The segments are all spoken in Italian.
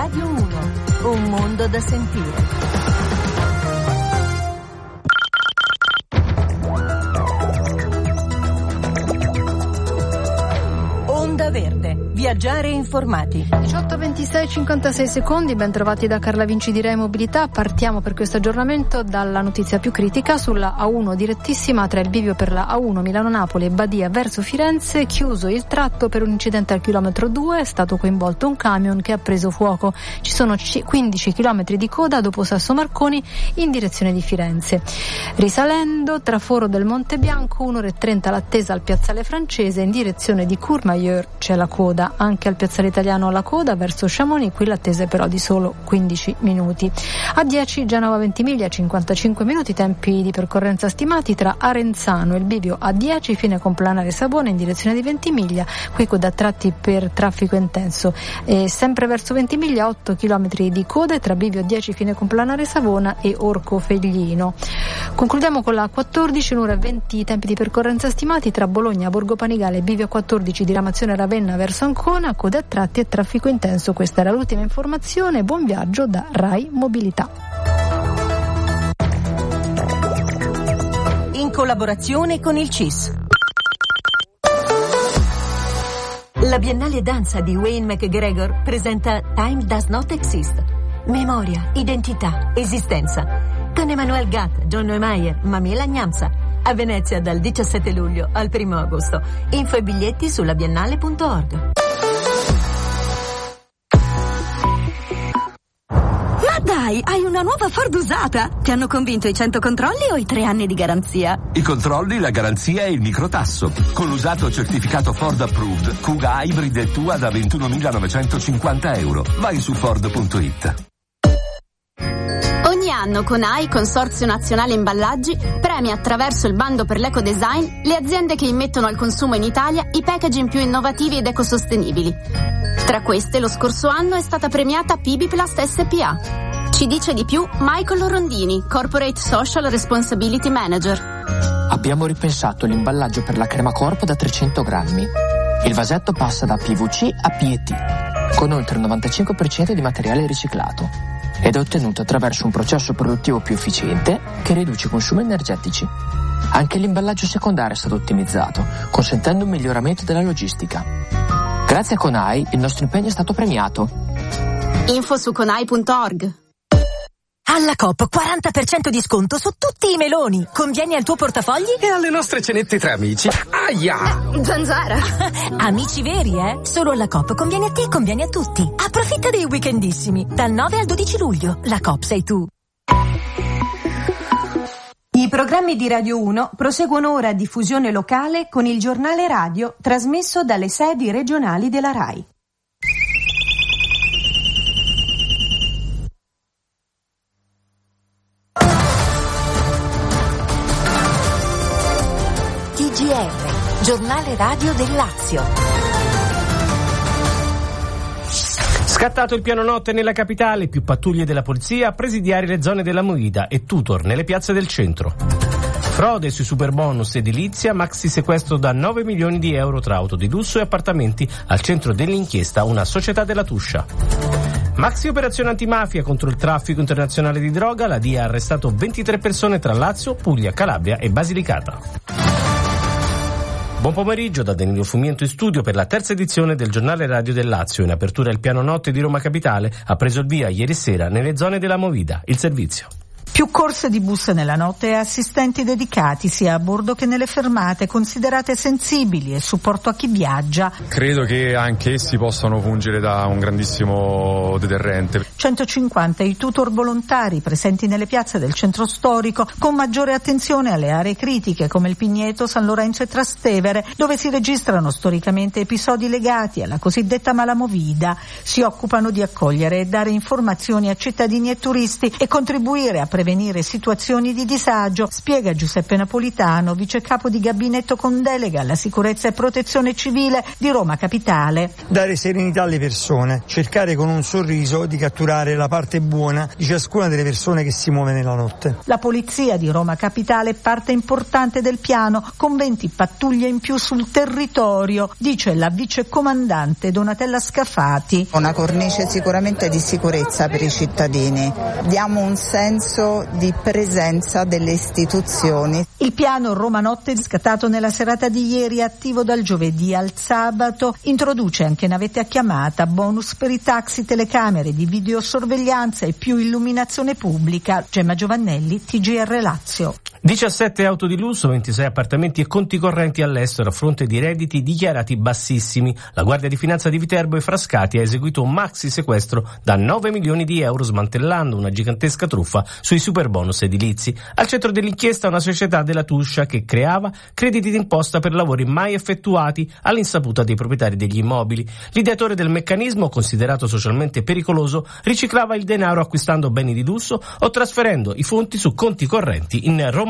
Radio 1, un mondo da sentire. Onda Verde, viaggiare informati. 18:26, 56 ben trovati da Carla Vinci di Rai Mobilità. Partiamo per questo aggiornamento dalla notizia più critica sulla A1 direttissima tra il bivio per la A1 Milano-Napoli e Badia verso Firenze, chiuso il tratto per un incidente al chilometro 2, è stato coinvolto un camion che ha preso fuoco. Ci sono 15 chilometri di coda dopo Sasso Marconi in direzione di Firenze. Risalendo, traforo del Monte Bianco, 1 ora e 30 l'attesa al piazzale francese, in direzione di Courmayeur c'è la coda, anche al piazzale italiano la coda verso Chamonix, qui l'attesa è però di solo 15 minuti. A10 Genova Ventimiglia 55 minuti, tempi di percorrenza stimati tra Arenzano e il bivio A10 fine complanare Savona in direzione di Ventimiglia, qui coda a tratti per traffico intenso, e sempre verso Ventimiglia 8 km di code tra bivio 10 fine complanare Savona e Orco Feglino. Concludiamo con la 14, 1 ora e 20 tempi di percorrenza stimati tra Bologna, Borgo Panigale e bivio 14 diramazione Ravenna verso Ancona, code a tratti e traffico intenso. Questa era l'ultima informazione. Buon viaggio da Rai Mobilità. In collaborazione con il CIS. La Biennale Danza di Wayne McGregor presenta Time Does Not Exist. Memoria, identità, esistenza. Con Emmanuel Gatt, John Neumeier, Mamela Gnamsa. A Venezia dal 17 luglio al 1 agosto. Info e biglietti sulla biennale.org. Ma dai, hai una nuova Ford usata! Ti hanno convinto i 100 controlli o i 3 anni di garanzia? I controlli, la garanzia e il microtasso. Con l'usato certificato Ford Approved, Kuga Hybrid è tua da €21.950. Vai su Ford.it. Ogni anno CONAI, Consorzio Nazionale Imballaggi, premia attraverso il bando per l'ecodesign le aziende che immettono al consumo in Italia i packaging più innovativi ed ecosostenibili. Tra queste lo scorso anno è stata premiata PB+ SPA. Ci dice di più Michael Rondini, Corporate Social Responsibility Manager. Abbiamo ripensato l'imballaggio per la crema corpo da 300 grammi. Il vasetto passa da PVC a PET, con oltre il 95% di materiale riciclato. Ed è ottenuto attraverso un processo produttivo più efficiente che riduce i consumi energetici. Anche l'imballaggio secondario è stato ottimizzato, consentendo un miglioramento della logistica. Grazie a CONAI il nostro impegno è stato premiato. Info su conai.org. Alla Coop 40% di sconto su tutti i meloni. Convieni al tuo portafogli? E alle nostre cenette tra amici. Aia! Zanzara! Amici veri, eh? Solo alla Coop conviene a te e conviene a tutti. Approfitta dei weekendissimi. Dal 9 al 12 luglio. La Coop sei tu. I programmi di Radio 1 proseguono ora a diffusione locale con il giornale radio trasmesso dalle sedi regionali della RAI. TGR, giornale radio del Lazio. Scattato il piano notte nella capitale, più pattuglie della polizia a presidiare le zone della Movida e tutor nelle piazze del centro. Frode sui superbonus edilizia, maxi sequestro da 9 milioni di euro tra auto di lusso e appartamenti, al centro dell'inchiesta una società della Tuscia. Maxi operazione antimafia contro il traffico internazionale di droga, la DIA ha arrestato 23 persone tra Lazio, Puglia, Calabria e Basilicata. Buon pomeriggio da Danilo Fumiento in studio per la terza edizione del giornale radio del Lazio. In apertura il piano notte di Roma Capitale ha preso il via ieri sera nelle zone della Movida. Il servizio. Più corse di bus nella notte e assistenti dedicati sia a bordo che nelle fermate, considerate sensibili e supporto a chi viaggia. Credo che anche essi possano fungere da un grandissimo deterrente. 150 i tutor volontari presenti nelle piazze del centro storico, con maggiore attenzione alle aree critiche come il Pigneto, San Lorenzo e Trastevere, dove si registrano storicamente episodi legati alla cosiddetta malamovida. Si occupano di accogliere e dare informazioni a cittadini e turisti e contribuire a prevenire prevenire situazioni di disagio, spiega Giuseppe Napolitano, vice capo di gabinetto con delega alla sicurezza e protezione civile di Roma Capitale. Dare serenità alle persone, cercare con un sorriso di catturare la parte buona di ciascuna delle persone che si muove nella notte. La polizia di Roma Capitale è parte importante del piano, con 20 pattuglie in più sul territorio, dice la vicecomandante Donatella Scafati. Una cornice sicuramente di sicurezza per i cittadini. Diamo un senso di presenza delle istituzioni. Il piano Roma Notte, scattato nella serata di ieri, attivo dal giovedì al sabato, introduce anche navette a chiamata, bonus per i taxi, telecamere di videosorveglianza e più illuminazione pubblica. Gemma Giovannelli, TGR Lazio. 17 auto di lusso, 26 appartamenti e conti correnti all'estero a fronte di redditi dichiarati bassissimi. La Guardia di Finanza di Viterbo e Frascati ha eseguito un maxi sequestro da 9 milioni di euro, smantellando una gigantesca truffa sui superbonus edilizi. Al centro dell'inchiesta una società della Tuscia che creava crediti d'imposta per lavori mai effettuati all'insaputa dei proprietari degli immobili. L'ideatore del meccanismo, considerato socialmente pericoloso, riciclava il denaro acquistando beni di lusso o trasferendo i fonti su conti correnti in Romania.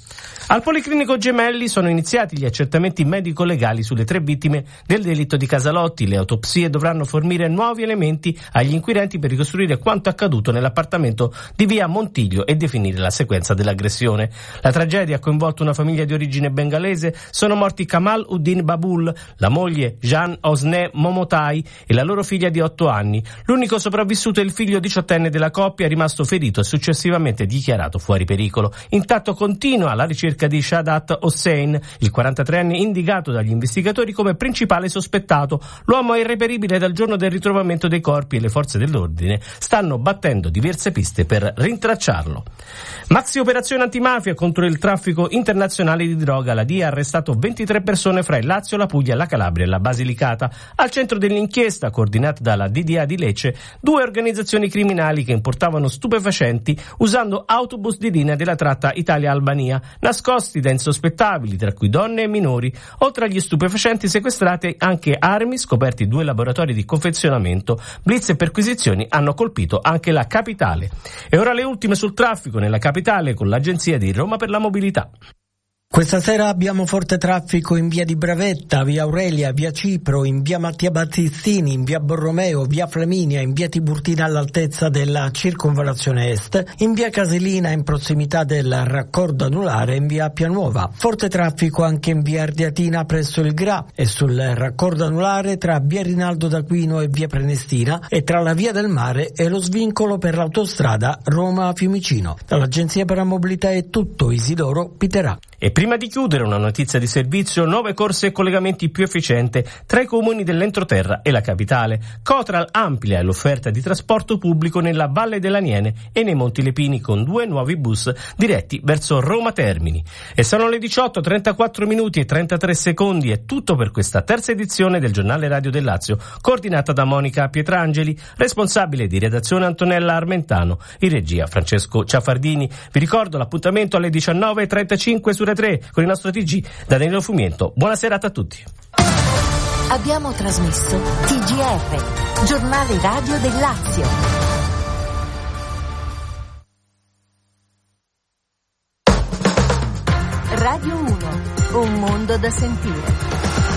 Al Policlinico Gemelli sono iniziati gli accertamenti medico-legali sulle 3 vittime del delitto di Casalotti. Le autopsie dovranno fornire nuovi elementi agli inquirenti per ricostruire quanto accaduto nell'appartamento di via Montiglio e definire la sequenza dell'aggressione. La tragedia ha coinvolto una famiglia di origine bengalese. Sono morti Kamal Uddin Babul, la moglie Jan Osne Momotai e la loro figlia di 8 anni. L'unico sopravvissuto è il figlio 18enne della coppia, rimasto ferito e successivamente dichiarato fuori pericolo. Intanto continua la ricerca di Shadat Hossein, il 43enne indicato dagli investigatori come principale sospettato. L'uomo è irreperibile dal giorno del ritrovamento dei corpi e le forze dell'ordine stanno battendo diverse piste per rintracciarlo. Maxi operazione antimafia contro il traffico internazionale di droga. La DIA ha arrestato 23 persone fra il Lazio, la Puglia, la Calabria e la Basilicata. Al centro dell'inchiesta, coordinata dalla DDA di Lecce, 2 organizzazioni criminali che importavano stupefacenti usando autobus di linea della tratta Italia-Albania, nascosti da insospettabili, tra cui donne e minori. Oltre agli stupefacenti sequestrate anche armi, scoperti 2 laboratori di confezionamento. Blitz e perquisizioni hanno colpito anche la capitale. E ora le ultime sul traffico nella capitale con l'agenzia di Roma per la mobilità. Questa sera abbiamo forte traffico in via di Bravetta, via Aurelia, via Cipro, in via Mattia Battistini, in via Borromeo, via Flaminia, in via Tiburtina all'altezza della circonvallazione est, in via Casilina in prossimità del raccordo anulare, in via Appia Nuova. Forte traffico anche in via Ardiatina presso il Gra e sul raccordo anulare tra via Rinaldo d'Aquino e via Prenestina e tra la via del Mare e lo svincolo per l'autostrada Roma-Fiumicino. Dall'agenzia per la mobilità è tutto. Isidoro Piterà. E prima di chiudere una notizia di servizio: 9 corse e collegamenti più efficienti tra i comuni dell'entroterra e la capitale. Cotral amplia l'offerta di trasporto pubblico nella Valle dell'Aniene e nei Monti Lepini con 2 nuovi bus diretti verso Roma Termini. E sono le 18:34 minuti e 33 secondi. È tutto per questa terza edizione del Giornale Radio del Lazio, coordinata da Monica Pietrangeli, responsabile di redazione Antonella Armentano, in regia Francesco Ciafardini. Vi ricordo l'appuntamento alle 19:35 su 3 con il nostro TG da Danilo Fumiento. Buona serata a tutti. Abbiamo trasmesso TGR, Giornale Radio del Lazio. Radio 1, un mondo da sentire.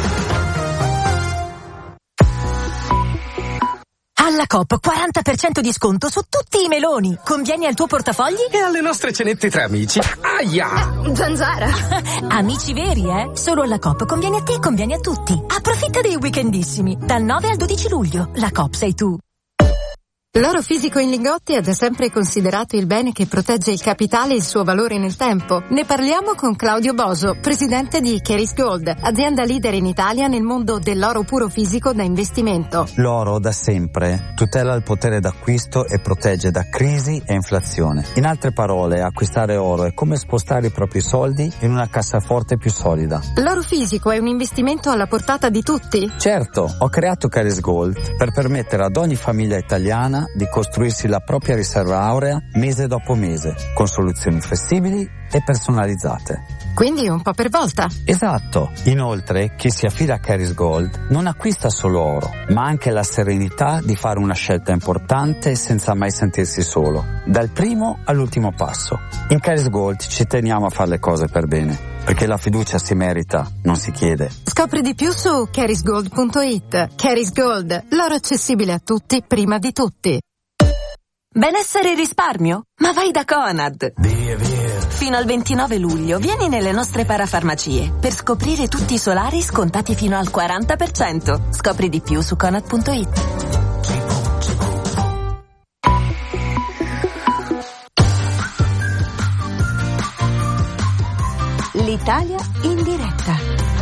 Alla Coop 40% di sconto su tutti i meloni. Convieni al tuo portafogli e alle nostre cenette tra amici. Aia! Zanzara! Amici veri, Solo alla Coop conviene a te e conviene a tutti. Approfitta dei weekendissimi. Dal 9 al 12 luglio. La Coop sei tu. L'oro fisico in lingotti è da sempre considerato il bene che protegge il capitale e il suo valore nel tempo. Ne parliamo con Claudio Boso, presidente di Keris Gold, azienda leader in Italia nel mondo dell'oro puro fisico da investimento. L'oro da sempre tutela il potere d'acquisto e protegge da crisi e inflazione. In altre parole, acquistare oro è come spostare i propri soldi in una cassaforte più solida. L'oro fisico è un investimento alla portata di tutti? Certo, ho creato Keris Gold per permettere ad ogni famiglia italiana di costruirsi la propria riserva aurea mese dopo mese, con soluzioni flessibili e personalizzate. Quindi un po' per volta. Esatto. Inoltre, chi si affida a Caris Gold non acquista solo oro, ma anche la serenità di fare una scelta importante senza mai sentirsi solo, dal primo all'ultimo passo. In Caris Gold ci teniamo a fare le cose per bene, perché la fiducia si merita, non si chiede. Scopri di più su carisgold.it. Caris Gold, l'oro accessibile a tutti prima di tutti. Benessere e risparmio? Ma vai da Conad! Fino al 29 luglio vieni nelle nostre parafarmacie per scoprire tutti i solari scontati fino al 40%. Scopri di più su Conad.it. L'Italia in diretta.